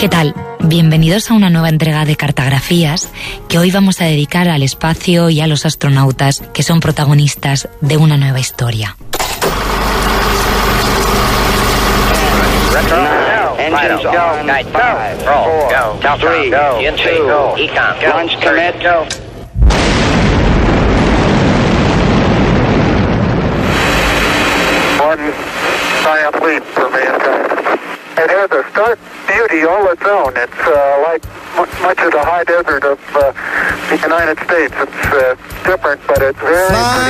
¿Qué tal? Bienvenidos a una nueva entrega de Cartografías que hoy vamos a dedicar al espacio y a los astronautas que son protagonistas de una nueva historia. Engines go. Guide 5, roll, go. Caltron, go. TNC, go. Econ, go. Launch commit, go. One giant leap for mankind. It has a stark beauty all its own. It's like much of the high desert of the United States. It's different, but it's very pretty.